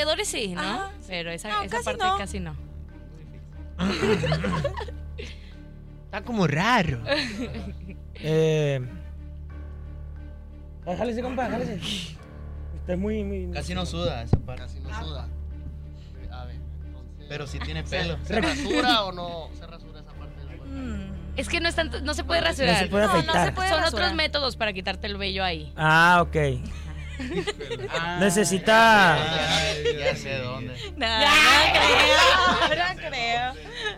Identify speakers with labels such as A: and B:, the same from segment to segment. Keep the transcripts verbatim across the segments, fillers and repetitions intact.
A: alrededores sí, ¿no?
B: Ajá.
A: Pero esa,
B: No,
A: esa
B: casi
A: parte
B: no.
A: casi no.
C: Está como raro.
D: Eh... ah, jálese, compa, jálese. Usted es muy, muy...
C: Casi no suda esa parte.
E: Casi no suda. A ver, entonces...
C: Pero si tiene pelo.
E: ¿Se rasura o no se rasura esa parte del cuerpo?
B: Mm.
A: Es que no es tanto, no se puede rasurar.
D: No se puede
B: No, no
D: afeitar.
B: se puede
A: Son
B: rasurar.
A: otros métodos para quitarte el vello ahí.
D: Ah, ok.
C: Ah,
D: Necesita...
C: Ay, ya sé dónde.
B: No, no creo, no creo.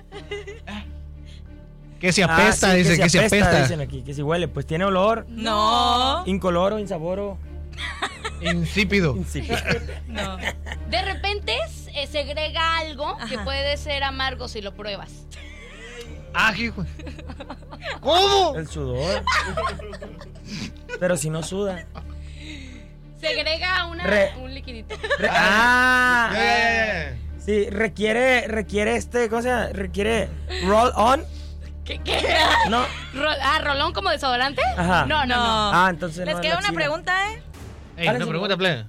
F: Que se
D: Ah,
F: apesta,
D: sí,
F: dice, que se apesta.
D: Dicen aquí, que si huele, pues tiene olor.
B: No.
D: Incoloro, insaboro.
F: Insípido.
D: Insípido.
B: No.
A: De repente eh, segrega algo que
B: Ajá.
A: puede ser amargo si lo pruebas.
F: Ah, hijo. ¿Cómo?
D: El sudor. Pero si no suda.
A: Segrega una,
D: Re-
A: un liquidito.
D: Re- ah.
C: Ya, ya, ya, ya.
D: Sí, requiere, requiere este, ¿cómo se llama? Requiere roll on.
A: ¿Qué? qué?
D: No.
A: Ro- ah, ¿rolón como desodorante?
D: Ajá.
A: No, no, no.
D: Ah, entonces
B: Les
D: no es
B: queda
D: la
B: una
D: axila.
B: pregunta, ¿eh?
F: Ey,
D: Dale,
F: una
D: sí,
F: pregunta, plebe.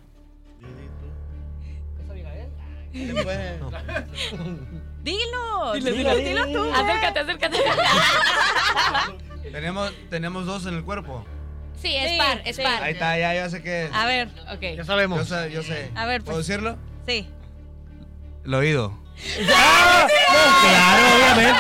C: Después-
B: Dilo.
D: Dilo,
B: Dilo,
D: dilo,
B: dilo
D: dilo.
B: tú.
A: Acércate, acércate.
G: Tenemos, tenemos dos en el cuerpo.
A: Sí, es
B: Sí,
A: par, es
B: sí.
A: par.
G: Ahí está, ya yo sé qué es.
B: A ver,
A: Ok.
F: Ya
G: Yo
F: sabemos.
G: sé, yo sé.
B: A ver, pues.
G: ¿Puedo decirlo?
B: sí.
G: El oído.
D: ¡Ah!
F: Claro, obviamente.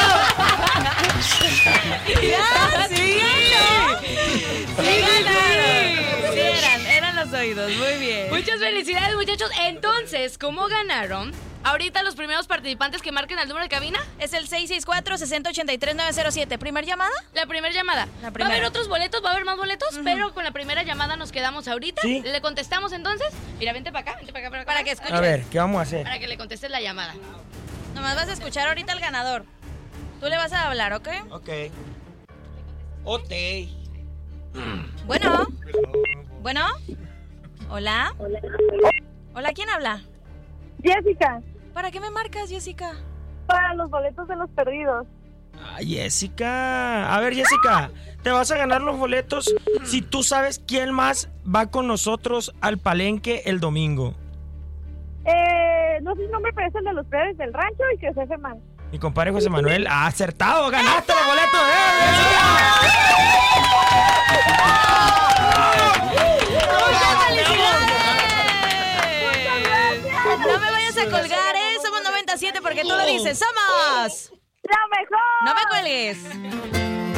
B: ¡Ya, sí! ¡Sí ganaron! Sí eran, eran los oídos, muy bien.
A: Muchas felicidades, muchachos. Entonces, ¿cómo ganaron? Ahorita los primeros participantes que marquen el número de cabina.
B: Es el seis seis cuatro, seis cero ocho tres, nueve cero siete. ¿Primer llamada?
A: La primera llamada.
B: La
A: Va a
B: primera.
A: haber otros boletos, va a haber más boletos,
B: Ujú.
A: pero con la primera llamada nos quedamos ahorita.
D: Sí.
A: Le contestamos entonces. Mira, vente para acá, vente para acá, para acá.
B: Para que escuches.
D: A ver, ¿qué vamos a hacer?
A: Para que le contestes la llamada.
B: Nomás vas a escuchar ahorita al ganador. Tú le vas a hablar, ¿ok?
D: Ok. Ok.
B: Bueno. Bueno. Hola. Hola, ¿quién habla?
H: Jessica,
B: ¿Para qué me marcas, Jessica?
H: para los boletos de los perdidos.
D: Ah, Jessica. A ver, Jessica, te vas a ganar los boletos si tú sabes quién más va con nosotros al Palenque el domingo.
H: Eh, no sé si no me parece el de los plebes del rancho y que es ese man.
D: Mi compadre José Manuel ha acertado, ganaste los boletos. ¡Eh,
B: ¡Muchas felicidades! No me vayas a colgar, ¿eh? Somos noventa y siete porque tú lo dices. ¡Somos!
H: ¡La mejor!
B: ¡No me cuelgues!